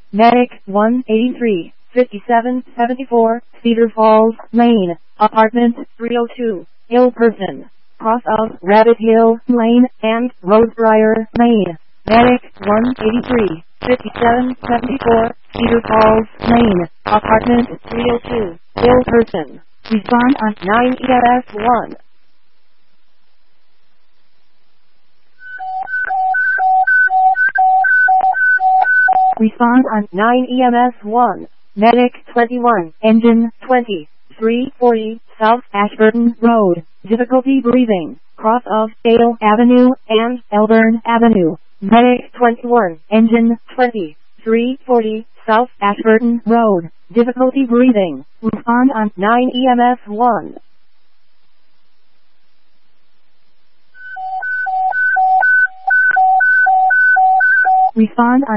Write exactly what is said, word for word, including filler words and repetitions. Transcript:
Medic one eighty-three, fifty-seven seventy-four, Cedar Falls, Maine. Apartment three oh two, ill person. Cross of Rabbit Hill Lane and Rosebriar, Maine. Medic one eighty-three, fifty-seven seventy-four, Cedar Falls, Maine. Apartment three oh two, ill person. Respond on nine E M S one. Respond on nine E M S one. Medic twenty-one, engine twenty, three forty, South Ashburton Road. Difficulty breathing, cross of Dale Avenue and Elburn Avenue. Medic twenty-one, engine twenty, three forty, South Ashburton Road. Difficulty breathing. Respond on nine E M S one. Respond on